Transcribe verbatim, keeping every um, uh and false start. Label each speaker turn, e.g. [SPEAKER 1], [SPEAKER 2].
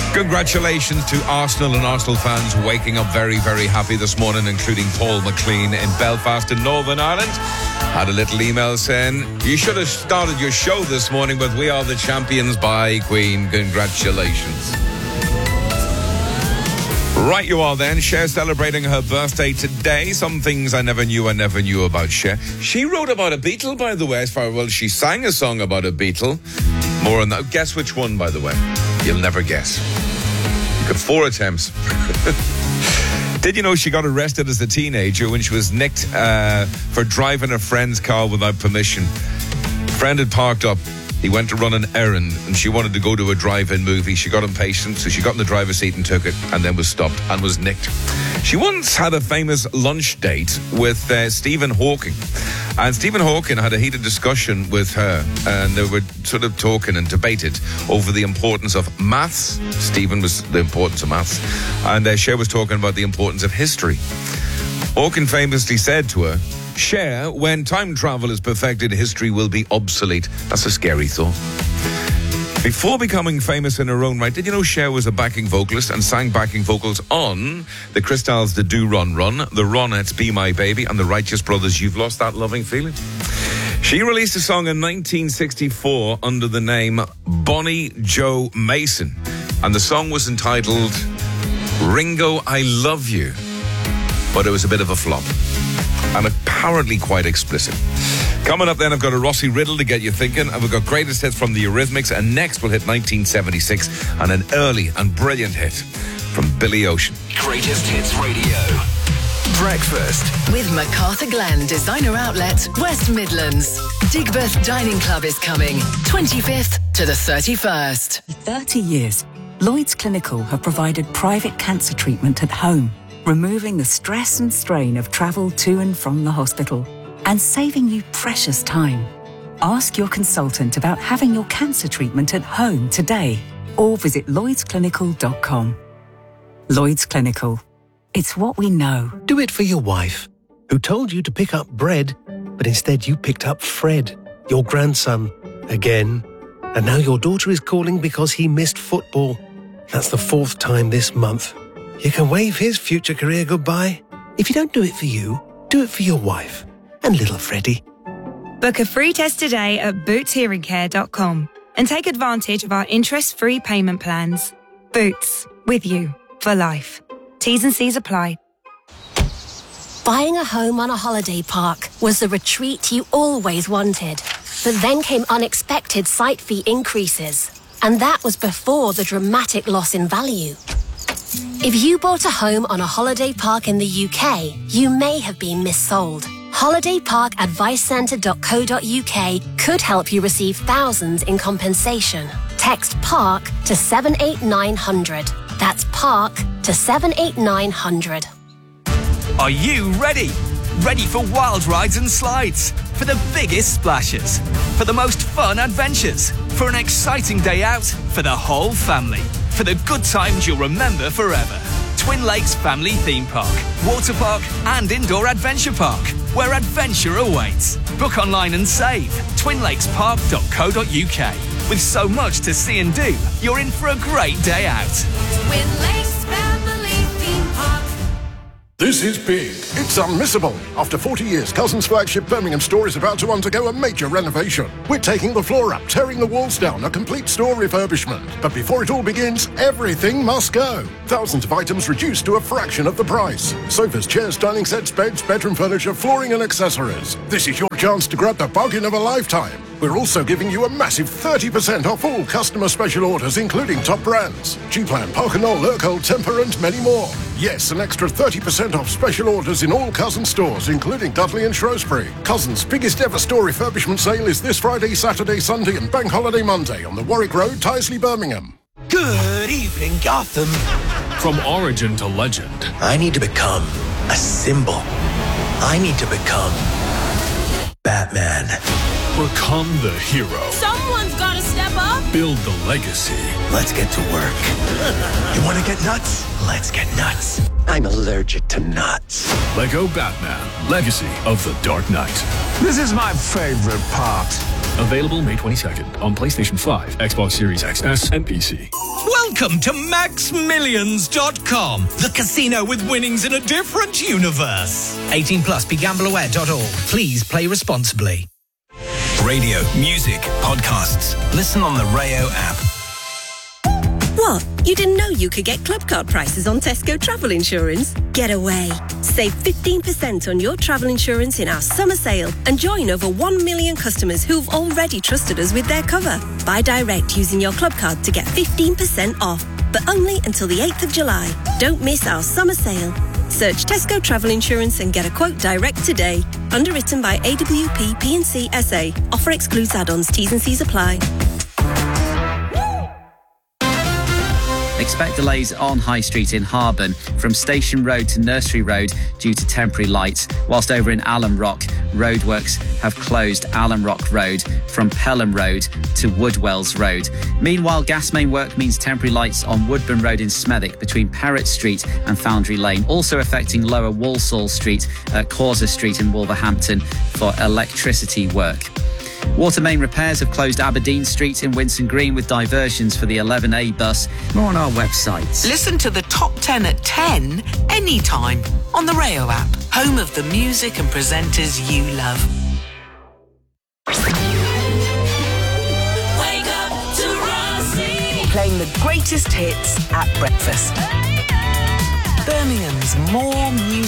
[SPEAKER 1] Congratulations to Arsenal and Arsenal fans waking up very, very happy this morning, including Paul McLean in Belfast in Northern Ireland. Had a little email saying, you should have started your show this morning with We Are the Champions by Queen. Congratulations. Right you are then. Cher celebrating her birthday today. Some things I never knew I never knew about Cher. She wrote about a Beatle, by the way, as far well, she sang a song about a Beatle. More on that. Guess which one, by the way. You'll never guess. You got four attempts. Did you know she got arrested as a teenager when she was nicked uh, for driving a friend's car without permission? Friend had parked up. He went to run an errand and she wanted to go to a drive-in movie. She got impatient, so she got in the driver's seat and took it and then was stopped and was nicked. She once had a famous lunch date with uh, Stephen Hawking. And Stephen Hawking had a heated discussion with her, and they were sort of talking and debated over the importance of maths. Stephen was the importance of maths, and uh, Cher was talking about the importance of history. Hawking famously said to her, Cher, when time travel is perfected, history will be obsolete. That's a scary thought. Before becoming famous in her own right, did you know Cher was a backing vocalist and sang backing vocals on the Crystals' The Do Run Run, the Ronettes' Be My Baby, and the Righteous Brothers' You've Lost That Loving Feeling? She released a song in nineteen sixty-four under the name Bonnie Joe Mason, and the song was entitled Ringo, I Love You, but it was a bit of a flop and apparently quite explicit. Coming up then, I've got a Rossi riddle to get you thinking, and we've got greatest hits from the Eurythmics, and next we'll hit nineteen seventy-six and an early and brilliant hit from Billy Ocean.
[SPEAKER 2] Greatest Hits Radio. Breakfast
[SPEAKER 3] with MacArthur Glen Designer Outlet, West Midlands. Digbeth Dining Club is coming, twenty-fifth to the thirty-first.
[SPEAKER 4] For thirty years, Lloyds Clinical have provided private cancer treatment at home, removing the stress and strain of travel to and from the hospital and saving you precious time. Ask your consultant about having your cancer treatment at home today or visit lloyds clinical dot com. Lloyds Clinical. It's what we know.
[SPEAKER 5] Do it for your wife, who told you to pick up bread, but instead you picked up Fred, your grandson, again. And now your daughter is calling because he missed football. That's the fourth time this month. You can wave his future career goodbye. If you don't do it for you, do it for your wife and little Freddie.
[SPEAKER 6] Book a free test today at boots hearing care dot com and take advantage of our interest-free payment plans. Boots, with you for life. T's and C's apply.
[SPEAKER 7] Buying a home on a holiday park was the retreat you always wanted. But then came unexpected site fee increases. And that was before the dramatic loss in value. If you bought a home on a holiday park in the U K, you may have been missold. holiday park advice centre dot co dot uk could help you receive thousands in compensation. Text PARK to seven eight nine hundred. That's PARK to seven eight nine hundred.
[SPEAKER 8] Are you ready? Ready for wild rides and slides? For the biggest splashes? For the most fun adventures? For an exciting day out? For the whole family? For the good times you'll remember forever? Twin Lakes Family Theme Park, Water Park and Indoor Adventure Park, where adventure awaits. Book online and save. twin lakes park dot co dot uk. With so much to see and do, you're in for a great day out.
[SPEAKER 9] Twin Lakes Family Theme Park.
[SPEAKER 10] This is big. It's unmissable. After forty years, Cousins flagship Birmingham store is about to undergo a major renovation. We're taking the floor up, tearing the walls down, a complete store refurbishment. But before it all begins, everything must go. Thousands of items reduced to a fraction of the price. Sofas, chairs, dining sets, beds, bedroom furniture, flooring and accessories. This is your chance to grab the bargain of a lifetime. We're also giving you a massive thirty percent off all customer special orders, including top brands. G-Plan, Parkinol, Lurkle, Temper and many more. Yes, an extra thirty percent off special orders in all Cousins stores, including Dudley and Shrewsbury. Cousins' biggest ever store refurbishment sale is this Friday, Saturday, Sunday and Bank Holiday Monday on the Warwick Road, Tyseley, Birmingham.
[SPEAKER 11] Good evening, Gotham.
[SPEAKER 12] From origin to legend.
[SPEAKER 11] I need to become a symbol. I need to become Batman.
[SPEAKER 12] Become the hero.
[SPEAKER 9] Someone's gotta step up.
[SPEAKER 12] Build the legacy.
[SPEAKER 11] Let's get to work. You want to get nuts? Let's get nuts. I'm allergic to nuts.
[SPEAKER 12] Lego Batman, Legacy of the Dark Knight.
[SPEAKER 13] This is my favorite part.
[SPEAKER 12] Available May twenty-second on PlayStation five, Xbox Series X S, and P C.
[SPEAKER 13] Welcome to Max Millions dot com, the casino with winnings in a different universe. eighteen plus, be gamble aware dot org. Please play responsibly.
[SPEAKER 2] Radio, music, podcasts. Listen on the Rayo app.
[SPEAKER 14] What? You didn't know you could get club card prices on Tesco travel insurance? Get away. Save fifteen percent on your travel insurance in our summer sale and join over one million customers who've already trusted us with their cover. Buy direct using your club card to get fifteen percent off, but only until the eighth of July. Don't miss our summer sale. Search Tesco Travel Insurance and get a quote direct today. Underwritten by A W P P and C S A. Offer excludes add-ons. T's and C's apply.
[SPEAKER 15] Expect delays on High Street in Harburn from Station Road to Nursery Road due to temporary lights, whilst over in Alum Rock, roadworks have closed Alum Rock Road from Pelham Road to Woodwells Road. Meanwhile, gas main work means temporary lights on Woodburn Road in Smethwick between Parrott Street and Foundry Lane, also affecting Lower Walsall Street at Causer Street in Wolverhampton for electricity work. Water main repairs have closed Aberdeen Street in Winson Green with diversions for the eleven A bus. More on our website.
[SPEAKER 16] Listen to the top ten at ten anytime on the Rayo app, home of the music and presenters you love.
[SPEAKER 9] Wake up to Rossi.
[SPEAKER 16] Playing the greatest hits at breakfast. Birmingham's more music.